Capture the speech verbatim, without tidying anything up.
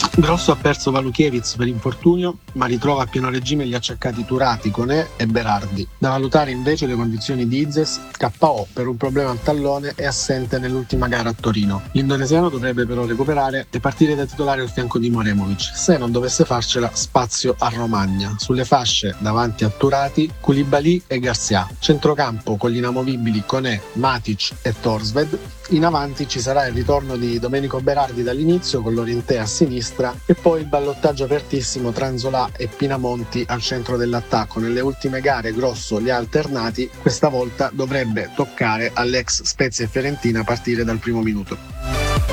Grosso ha perso Valukiewicz per infortunio, ma ritrova a pieno regime gli acciaccati Turati, Koné e Berardi. Da valutare invece le condizioni di Izes, K O per un problema al tallone e assente nell'ultima gara a Torino. L'indonesiano dovrebbe però recuperare e partire da titolare al fianco di Moremovic, se non dovesse farcela spazio a Romagna. Sulle fasce davanti a Turati, Koulibaly e Garcia. Centrocampo con gli inamovibili Koné, Matic e Thorstvedt. In avanti ci sarà il ritorno di Domenico Berardi dall'inizio con Lorientè a sinistra e poi il ballottaggio apertissimo tra Nzola e Pinamonti al centro dell'attacco. Nelle ultime gare Grosso li ha alternati, questa volta dovrebbe toccare all'ex Spezia e Fiorentina a partire dal primo minuto.